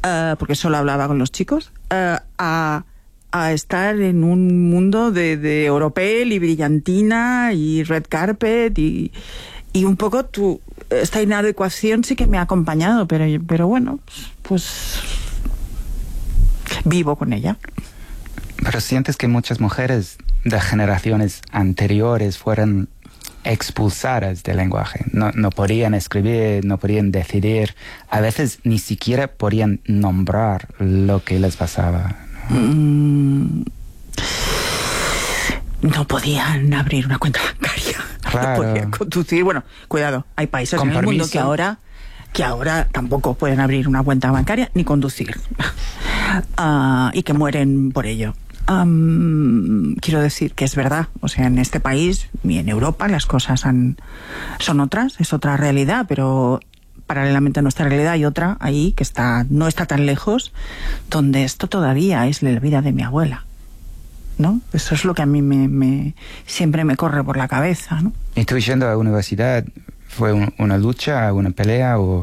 porque solo hablaba con los chicos, a estar en un mundo de Europel y brillantina y red carpet y un poco esta inadecuación sí que me ha acompañado, pero bueno, pues vivo con ella. Pero sientes que muchas mujeres de generaciones anteriores fueron expulsadas del lenguaje, no podían escribir, no podían decidir, a veces ni siquiera podían nombrar lo que les pasaba, ¿no? No podían abrir una cuenta bancaria. Claro. No podían conducir. Bueno, cuidado, hay países en el mundo que ahora tampoco pueden abrir una cuenta bancaria ni conducir. Y que mueren por ello. Quiero decir que es verdad, o sea, en este país y en Europa las cosas son otras, es otra realidad, pero paralelamente a nuestra realidad hay otra ahí que no está tan lejos, donde esto todavía es la vida de mi abuela, ¿no? Eso es lo que a mí siempre me corre por la cabeza, ¿no? ¿Y tú yendo a la universidad fue una lucha, una pelea o...?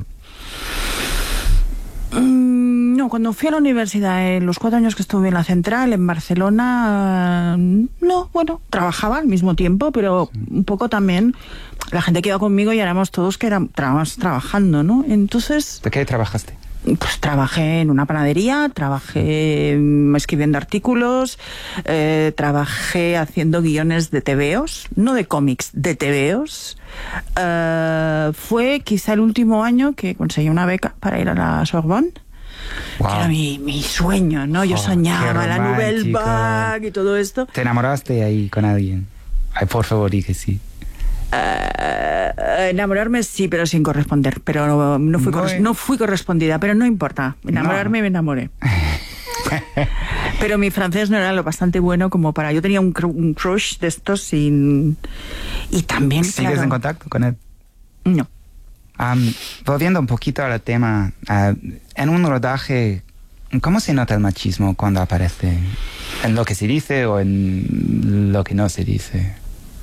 No, cuando fui a la universidad, en los 4 años que estuve en la Central, en Barcelona, no, bueno, trabajaba al mismo tiempo, pero un poco también la gente que iba conmigo y éramos todos que estábamos trabajando, ¿no? Entonces... ¿De qué trabajaste? Pues trabajé en una panadería, trabajé escribiendo artículos, trabajé haciendo guiones de tebeos, no de cómics, de tebeos. Fue quizá el último año que conseguí una beca para ir a la Sorbonne. Wow. Que era mi sueño, ¿no? Yo soñaba la Nouvelle Vague y todo esto. ¿Te enamoraste ahí con alguien? Ay, por favor, di que sí. Enamorarme sí, pero sin corresponder. Pero no fui correspondida, pero no importa. Enamorarme me enamoré. Pero mi francés no era lo bastante bueno como para... Yo tenía un crush de estos y también, ¿Sigues en contacto con él? No. Volviendo un poquito al tema, en un rodaje, ¿cómo se nota el machismo cuando aparece? ¿En lo que se dice o en lo que no se dice?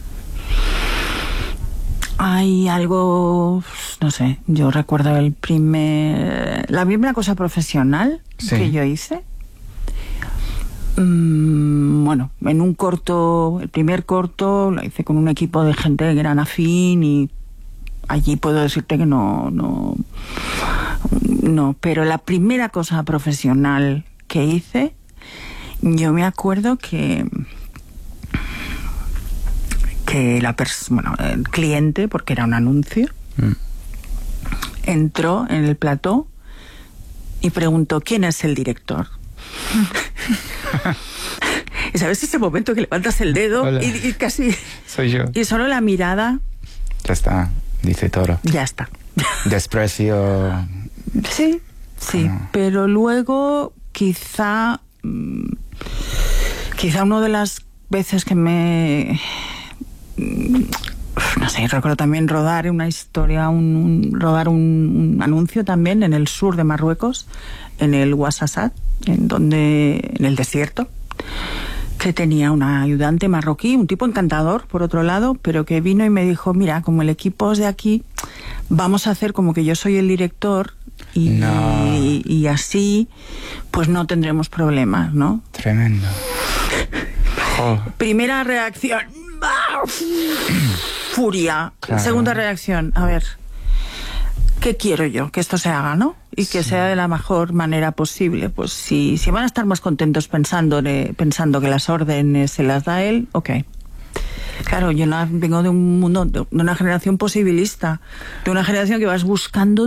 Hay algo, no sé, yo recuerdo la primera cosa profesional que yo hice. Bueno, en un corto, el primer corto lo hice con un equipo de gente que eran afín y allí puedo decirte que no, pero la primera cosa profesional que hice, yo me acuerdo que el cliente, porque era un anuncio, entró en el plató y preguntó ¿quién es el director? Y sabes ese momento que levantas el dedo y casi... Soy yo. Y solo la mirada... Ya está, dice todo. Ya está. Desprecio... Sí, pero luego quizá una de las veces que no sé, recuerdo también rodar una historia, rodar un anuncio también en el sur de Marruecos, en el Ouarzazate, en el desierto, que tenía una ayudante marroquí, un tipo encantador, por otro lado, pero que vino y me dijo, mira, como el equipo es de aquí, vamos a hacer como que yo soy el director y así, pues no tendremos problemas, ¿no? Tremendo. Oh. Primera reacción... furia. Claro. Segunda reacción, a ver, ¿qué quiero yo? Que esto se haga, ¿no? Y que sea de la mejor manera posible. Pues si van a estar más contentos pensando que las órdenes se las da él, ok. Claro, yo vengo de un mundo, de una generación posibilista, de una generación que vas buscando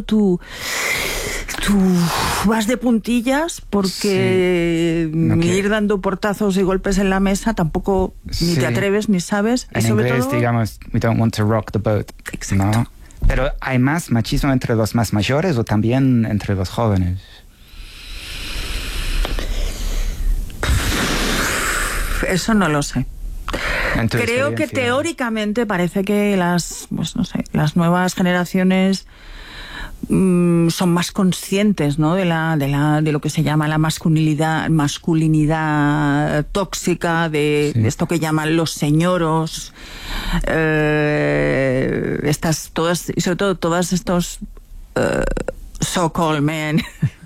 vas de puntillas porque ir dando portazos y golpes en la mesa tampoco ni te atreves ni sabes. En inglés, digamos, we don't want to rock the boat. Exacto. ¿No? Pero ¿hay más machismo entre los más mayores o también entre los jóvenes? Eso no lo sé. Creo que teóricamente parece que las nuevas generaciones son más conscientes, ¿no? de lo que se llama la masculinidad tóxica, de esto que llaman los señoros, y sobre todo todos estos so-called men